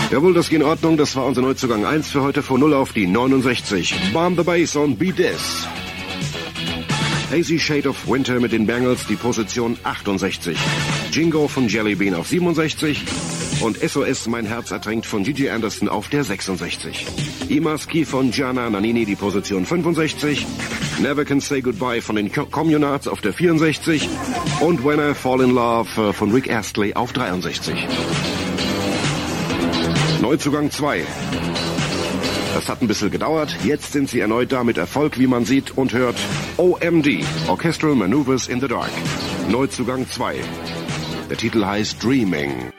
Jawohl, das geht in Ordnung. Das war unser Neuzugang 1 für heute von 0 auf die 69. Bomb the Bass on Beat This. Hazy Shade of Winter mit den Bangles, die Position 68. Jingo von Jellybean auf 67. Und SOS Mein Herz ertränkt von Gigi Anderson auf der 66. Imaski von Gianna Nannini, die Position 65. Never Can Say Goodbye von den Communards auf der 64. Und When I Fall in Love von Rick Astley auf 63. Neuzugang 2. Das hat ein bisschen gedauert. Jetzt sind sie erneut da mit Erfolg, wie man sieht und hört. OMD, Orchestral Maneuvers in the Dark. Neuzugang 2. Der Titel heißt Dreaming.